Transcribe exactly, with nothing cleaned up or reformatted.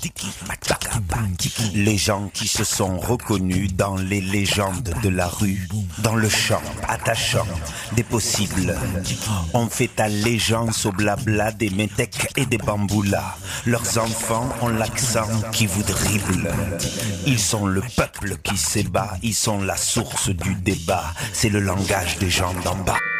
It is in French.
Les gens qui se sont reconnus dans les légendes de la rue, dans le chant attachant des possibles, ont fait allégeance au blabla des métèques et des bamboulas. Leurs enfants ont l'accent qui vous dribble. Ils sont le peuple qui s'ébat, ils sont la source du débat. C'est le langage des gens d'en bas.